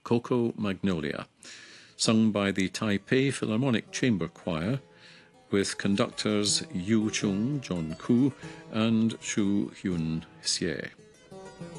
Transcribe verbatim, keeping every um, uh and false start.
Cocoa Magnolia, sung by the Taipei Philharmonic Chamber Choir, with conductors Yu Chung, John Koo, and Shu Hyun Hsie.